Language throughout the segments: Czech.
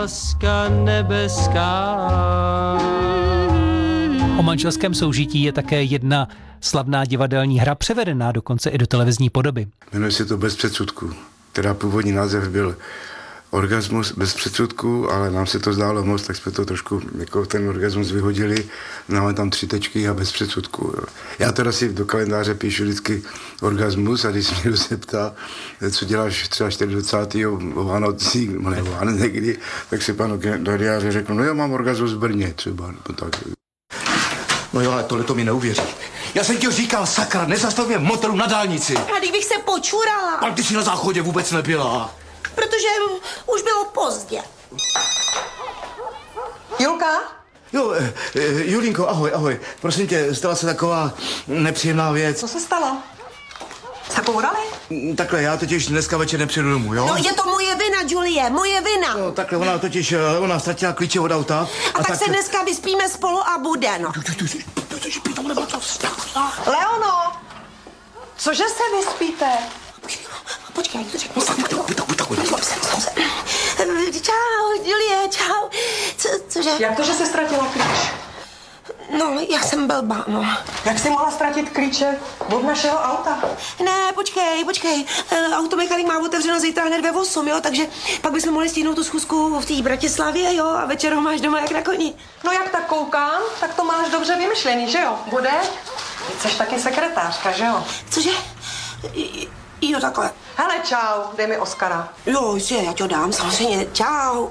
láska nebeská. O manželském soužití je také jedna slavná divadelní hra, převedená dokonce i do televizní podoby. Jmenuje se to Bez předsudků. Teda původní název byl Orgasmus bez předsudků, ale nám se to zdálo moc, tak jsme to trošku jako ten orgasmus vyhodili. Máme tam 3 tečky a bez předsudků. Já teda si do kalendáře píšu vždycky orgasmus a když se mě se ptá, co děláš třeba 24. o Vánocích, nebo někdy, tak si panu do diáře řeknu, no já mám orgasmus v Brně třeba. Tak. No jo, ale tohle to mi neuvěří. Já jsem ti říkal, sakra, nezastav mě v motoru na dálnici. A kdybych se počurala. Ale ty si na záchodě vůbec nebyla. Protože už bylo pozdě. Julka? Jo, Julinko, ahoj. Prosím tě, stala se taková nepříjemná věc. Co se stalo? Jste kourali? Takhle, já totiž dneska večer nepřijdu domů, jo? No je to moje vina, Julie, moje vina. No takhle, ona ztratila klíče od auta. A tak se dneska vyspíme spolu a bude, no. Leono! Cože se vyspíte? Počkej, to řekni. Čau, Julie, čau. Cože? Jak to, že jsi ztratila klíč? No, já jsem blbá, no. Jak jsi mohla ztratit klíče od našeho auta? Ne, počkej. Automechanik má otevřeno zítra hned ve 8, jo, takže pak bychom mohli stihnout tu schůzku v té Bratislavě, jo, a večer ho máš doma jak na koni. No jak tak koukám, tak to máš dobře vymyšlený, že jo? Bude? Ty jsi taky sekretářka, že jo? Cože? Jo, takhle. Hele, čau, dej mi Oskara. Jo, já ti ho dám, samozřejmě, čau.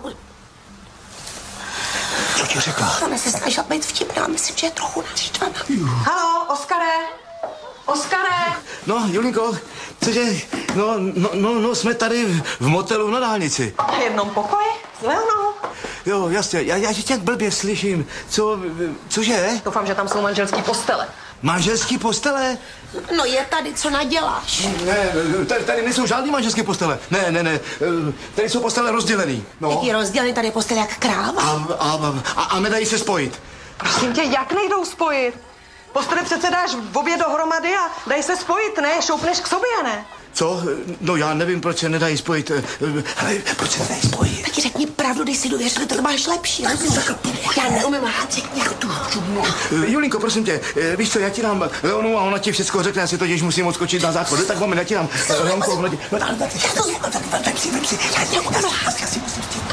Co ti řekla? Ona se snažila být vtipná, myslím, že je trochu naštvaná. Halo, Oskare! No, Julinko, cože? No, jsme tady v motelu na dálnici. V jednom pokoji? S Leonou? Jo, jasně, já tě tak blbě slyším. Cože? Doufám, že tam jsou manželský postele. Manželský postele? No je tady, co naděláš? Ne, tady nejsou žádný manželské postele. Ne, tady jsou postele rozdělený. No. Jaký rozdělený, tady je postel jak kráva. A nedají se spojit. Prosím tě, jak nejdou spojit? Postele přece dáš v obě dohromady a dají se spojit, ne? Šoupneš k sobě, ne? Co? No já nevím, proč se nedají spojit. Hele, proč se nedají spojit? Taky řekni pravdu, když si důvěřili, to máš lepší. Já neumím lhát, řekni tu. Julinko, prosím tě, víš co, já ti dám Leonu a ona ti všechno řekne, já si totiž musím odskočit na záchod. Tak moment, já ti dám Leonku, ona ti... No tak si, já neumím lhát, já si musím s tím.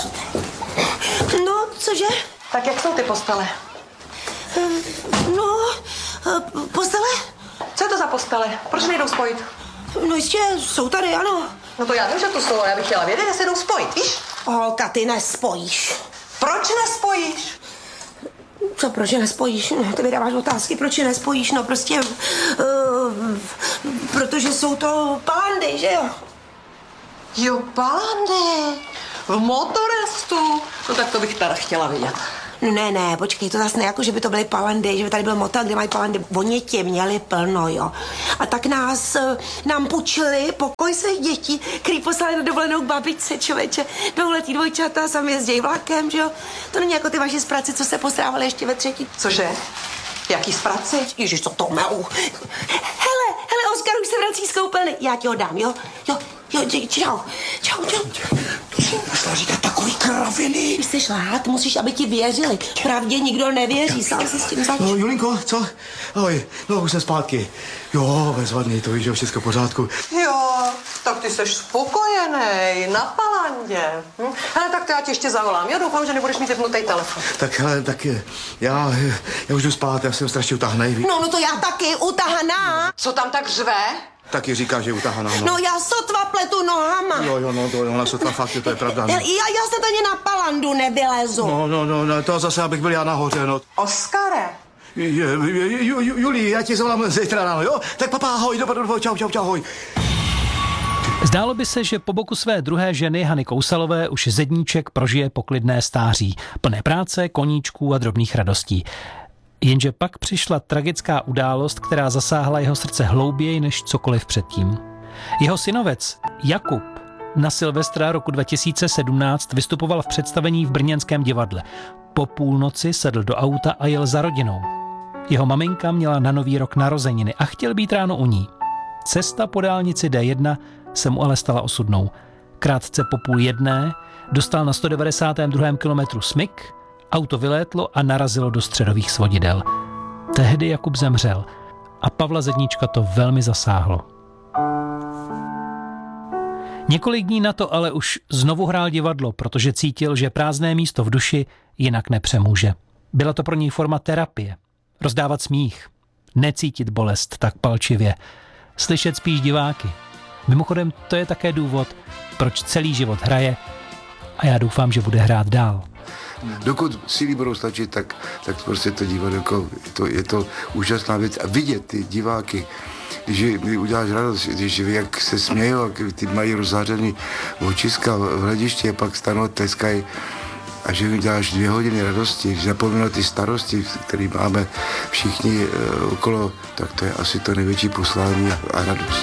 No, cože? Tak jak jsou ty postele? No, postele? Co je to za postele? Proč nejdou spojit? No jistě, jsou tady, ano. No to já vím, že tu jsou, ale já bych chtěla vědět, jestli jdou spojit, víš? Holka, ty nespojíš. Proč nespojíš? Co, proč je nespojíš? No, ty mi dáváš otázky, proč je nespojíš? No prostě, protože jsou to palandy, že jo? Jo, palandy. V motorestu. No tak to bych teda chtěla vidět. Ne, počkej, to zase ne jako, že by to byly palandy, že by tady byl motel, kde mají palandy. Oni tě měli plno, jo. A tak nám půjčili pokoj se dětí, který poslali na dovolenou k babičce, člověče. Dvouletý dvojčata, sami jezdí vlakem, že jo. To není jako ty vaši z práce, co se postrávali ještě ve 3. Cože? Jaký z praci? Ježiš, co to melu. Hele, Oskar už se vrací z koupelny. Já ti ho dám, jo, čau. To si musela říkat takový kraviny. Ty jsi lhát, musíš, aby ti věřili. Pravdě nikdo nevěří, sám se s tím zač. No, Julinko, co? Ahoj, no už jsem zpátky. Jo, bezvadný, to víš, že všechno v pořádku. Jo, tak ty jsi spokojený, na palandě. Hele, tak to já ti ještě zavolám. Já doufám, že nebudeš mít vypnutý telefon. Tak hele, tak já už jdu spát, já jsem strašně utahanej. No to já taky, utahaná. Co tam tak řve? Taky říká, že je utahaná, no. No já sotva pletu nohama. Jo, no to ona sotva fakt, to je pravda. No. Já se tady na palandu nevylezu. No, to zase, abych byl já nahoře, no. Oskare. Julii, já ti zavolám zítra ráno, jo? Tak papa, ahoj, dobro, čau, ahoj. Zdálo by se, že po boku své druhé ženy Hany Kousalové už Zedníček prožije poklidné stáří, plné práce, koníčků a drobných radostí. Jenže pak přišla tragická událost, která zasáhla jeho srdce hlouběji než cokoliv předtím. Jeho synovec Jakub na Silvestra roku 2017 vystupoval v představení v brněnském divadle. Po půlnoci sedl do auta a jel za rodinou. Jeho maminka měla na Nový rok narozeniny a chtěl být ráno u ní. Cesta po dálnici D1 se mu ale stala osudnou. Krátce po 12:30 dostal na 192. kilometru smyk, auto vylétlo a narazilo do středových svodidel. Tehdy Jakub zemřel a Pavla Zedníčka to velmi zasáhlo. Několik dní na to ale už znovu hrál divadlo, protože cítil, že prázdné místo v duši jinak nepřemůže. Byla to pro něj forma terapie. Rozdávat smích, necítit bolest tak palčivě, slyšet spíš diváky. Mimochodem, to je také důvod, proč celý život hraje a já doufám, že bude hrát dál. Dokud síly budou stačit, tak prostě to divadlo, je to úžasná věc. A vidět ty diváky, když uděláš radost, když jak se smějí, jak ty mají rozzářený očiska v hledišti a pak stanou, tleskají a že uděláš 2 hodiny radosti, že zapomínou ty starosti, které máme všichni okolo, tak to je asi to největší poslání a radost.